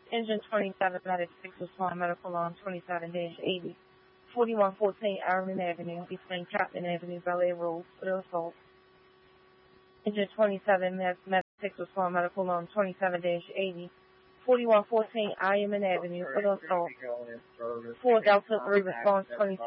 Engine 27, Medic 6 respond, medical alarm 27-80. 4114 Ironman Avenue, between Captain Avenue, Bel Air Road, for the assault. Engine 27, Medic 6 respond, medical alarm 27-80. 4114 Ironman Avenue, for the assault. 4 Delta 3 response 27.